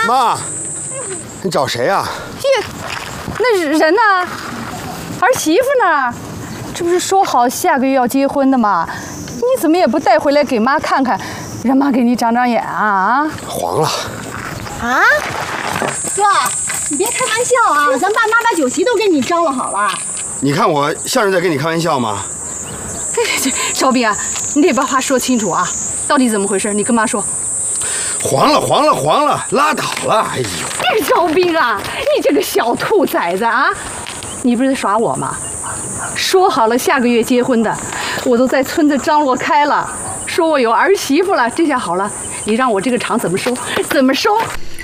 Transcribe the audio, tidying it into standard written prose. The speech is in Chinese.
妈，你找谁呀？ 那人呢？儿媳妇呢？这不是说好下个月要结婚的吗？你怎么也不带回来给妈看看，让妈给你长长眼啊？ 黄了。 啊，哥，你别开玩笑啊！咱爸妈把酒席都给你张罗好了。 你看我像是在跟你开玩笑吗？ 小兵啊，你得把话说清楚啊！到底怎么回事？你跟妈说。 黄了，拉倒了！哎呦， 小兵啊，你这个小兔崽子啊！你不是在耍我吗？说好了下个月结婚的，我都在村子张罗开了，说我有儿媳妇了。这下好了，你让我这个场怎么收？怎么收？